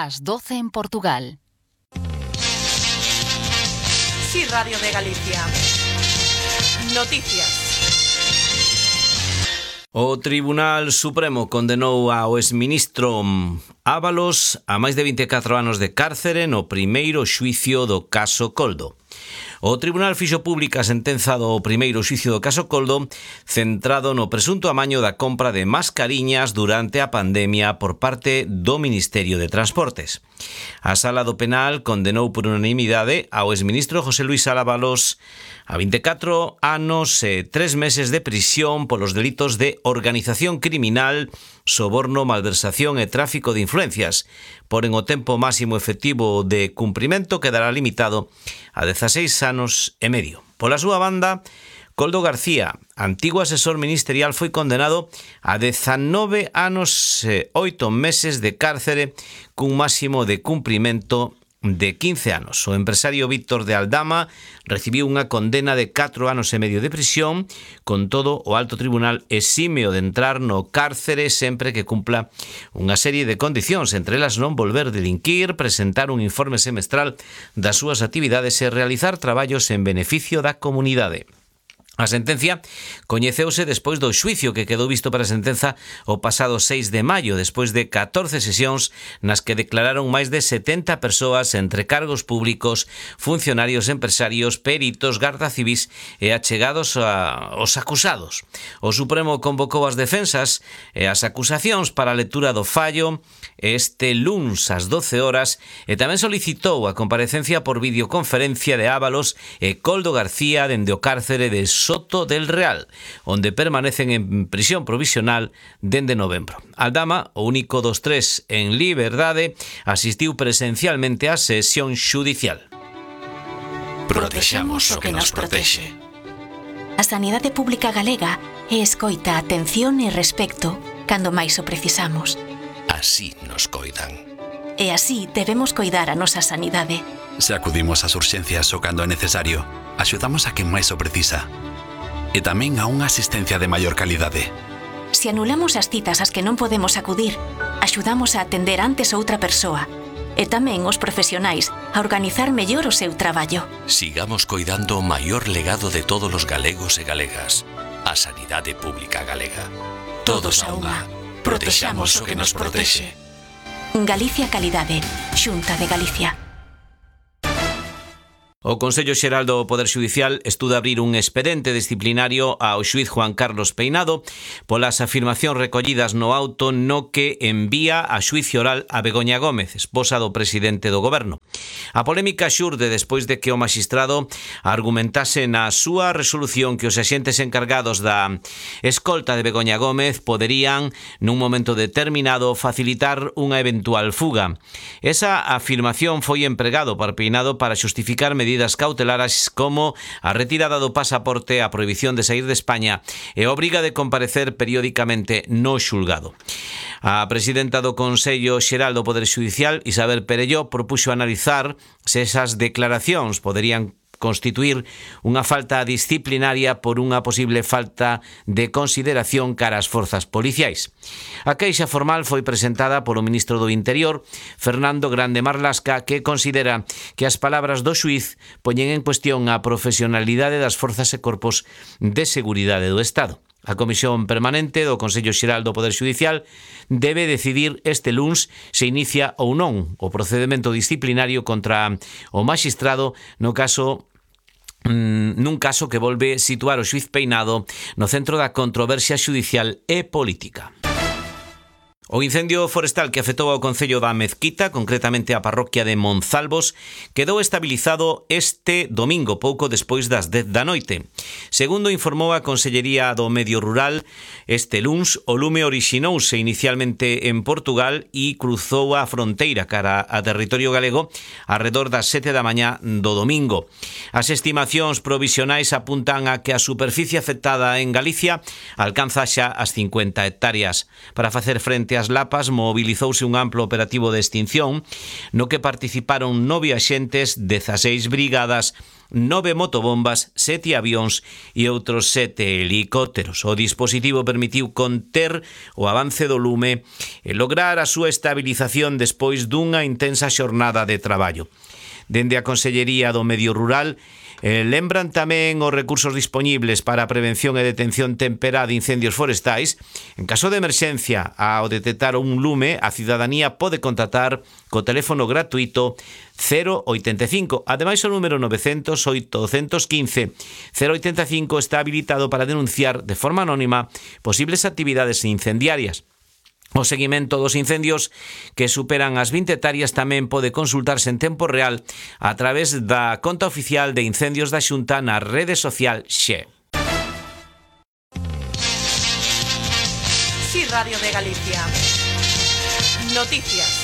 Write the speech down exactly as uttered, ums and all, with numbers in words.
Ás doce en Portugal. Sí, Radio de Galicia. Noticias. O Tribunal Supremo condenou ao exministro Ábalos a máis de vinte e catro anos de cárcere no primeiro xuicio do caso Coldo. O Tribunal fixo pública a sentenza do primeiro xuicio do caso Coldo, centrado no presunto amaño da compra de mascariñas durante a pandemia por parte do Ministerio de Transportes. A Sala do Penal condenou por unanimidade ao exministro José Luís Ábalos a vinte e catro anos e tres meses de prisión polos delitos de organización criminal, soborno, malversación e tráfico de influencias. Porén, o tempo máximo efectivo de cumprimento quedará limitado a dezaseis anos e medio. Pola súa banda, Coldo García, antigo asesor ministerial, foi condenado a dezanove anos e oito meses de cárcere cun máximo de cumprimento de quince anos. O empresario Víctor de Aldama recibiu unha condena de catro anos e medio de prisión. Con todo, o alto tribunal exímeo de entrar no cárcere sempre que cumpla unha serie de condicións, entre elas non volver delinquir, presentar un informe semestral das súas actividades e realizar traballos en beneficio da comunidade. A sentencia coñeceuse despois do xuicio que quedou visto para a sentenza o pasado seis de maio, despois de catorce sesións nas que declararon máis de setenta persoas entre cargos públicos, funcionarios, empresarios, peritos, garda civís e achegados a, aos acusados. O Supremo convocou as defensas e as acusacións para a lectura do fallo este luns ás doce horas e tamén solicitou a comparecencia por videoconferencia de Ábalos e Coldo García dende o cárcere de Soto del Real, onde permanecen en prisión provisional dende novembro. Aldama, o único dos tres en liberdade, asistiu presencialmente á sesión xudicial. Protexamos o que nos protexe. A sanidade pública galega é escoita, atención e respecto cando máis o precisamos. Así nos coidan. E así debemos coidar a nosa sanidade. Se acudimos ás urxencias o cando é necesario, axudamos a quen máis o precisa. E tamén a unha asistencia de maior calidade. Se anulamos as citas ás que non podemos acudir, axudamos a atender antes outra persoa. E tamén os profesionais a organizar mellor o seu traballo. Sigamos coidando o maior legado de todos os galegos e galegas, a sanidade pública galega. Todos a unha. Protexamos o que nos protexe. Galicia Calidade, Xunta de Galicia. O Consello Xeral do Poder Xudicial estuda abrir un expediente disciplinario ao xuíz Juan Carlos Peinado polas afirmacións recollidas no auto no que envía a xuicio oral a Begoña Gómez, esposa do presidente do goberno. A polémica xurde despois de que o magistrado argumentase na súa resolución que os axentes encargados da escolta de Begoña Gómez poderían, nun momento determinado, facilitar unha eventual fuga. Esa afirmación foi empregado por Peinado para xustificar medidas cautelares como a retirada do pasaporte, a prohibición de sair de España e a obriga de comparecer periódicamente no xulgado. A presidenta do Consello Xeral do Poder Xudicial, Isabel Perelló, propuxo analizar se esas declaracións poderían constituir unha falta disciplinaria por unha posible falta de consideración cara ás forzas policiais. A queixa formal foi presentada polo ministro do Interior, Fernando Grande Marlasca, que considera que as palabras do xuíz poñen en cuestión a profesionalidade das forzas e corpos de seguridade do Estado. A Comisión Permanente do Consello Xeral do Poder Xudicial debe decidir este luns se inicia ou non o procedemento disciplinario contra o maxistrado no caso nun caso que volve situar o xuíz Peinado no centro da controversia xudicial e política. O incendio forestal que afectou ao concello da Mezquita, concretamente a parroquia de Monzalvos, quedou estabilizado este domingo, pouco despois das dez da noite. Segundo informou a Consellería do Medio Rural, este luns o lume orixinouse inicialmente en Portugal e cruzou a fronteira cara a territorio galego arredor das sete da mañá do domingo. As estimacións provisionais apuntan a que a superficie afectada en Galicia alcanza xa as cincuenta hectáreas. Para facer frente ás lapas mobilizouse un amplo operativo de extinción no que participaron nove axentes, dezaseis brigadas nove motobombas, sete avións e outros sete helicópteros. O dispositivo permitiu conter o avance do lume e lograr a súa estabilización despois dunha intensa xornada de traballo. Dende a Consellería do Medio Rural Eh, lembran tamén os recursos dispoñibles para a prevención e detención temperá de incendios forestais. En caso de emerxencia, ao detectar un lume, a cidadanía pode contactar co teléfono gratuito cero oitenta e cinco. Ademais, o número novecientos oito quince cero oitenta e cinco está habilitado para denunciar de forma anónima posibles actividades incendiarias. O seguimento dos incendios que superan as vinte hectáreas tamén pode consultarse en tempo real a través da conta oficial de incendios da Xunta na rede social Xe. Sí, Radio de Galicia. Noticias.